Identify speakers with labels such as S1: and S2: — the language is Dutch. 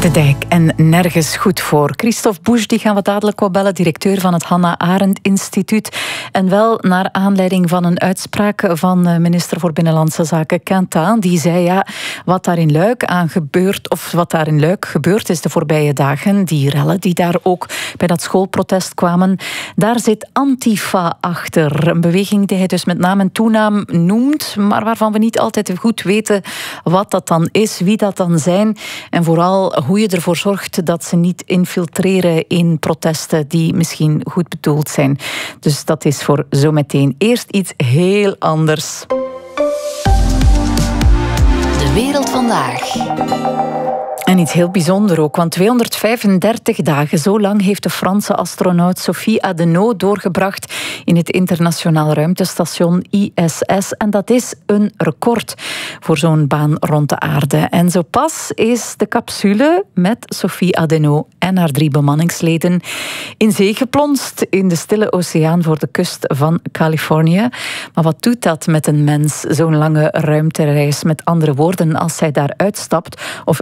S1: De dijk en nergens goed voor. Christophe Bouche, die gaan we dadelijk wel bellen, directeur van het Hannah Arendt Instituut. En wel naar aanleiding van een uitspraak van minister voor Binnenlandse Zaken Quentin. Die zei, wat daar in Luik gebeurd is de voorbije dagen, die rellen die daar ook bij dat schoolprotest kwamen, daar zit Antifa achter. Een beweging die hij dus met naam en toenaam noemt, maar waarvan we niet altijd goed weten wat dat dan is, wie dat dan zijn en vooral hoe je ervoor zorgt dat ze niet infiltreren in protesten die misschien goed bedoeld zijn. Dus dat is voor zometeen. Eerst iets heel anders.
S2: De wereld vandaag.
S1: En iets heel bijzonder ook, want 235 dagen, zo lang heeft de Franse astronaut Sophie Adenau doorgebracht in het internationaal ruimtestation ISS. En dat is een record voor zo'n baan rond de aarde. En zo pas is de capsule met Sophie Adenau en haar 3 bemanningsleden in zee geplonst in de stille oceaan voor de kust van Californië. Maar wat doet dat met een mens, zo'n lange ruimtereis? Met andere woorden, als zij daar uitstapt of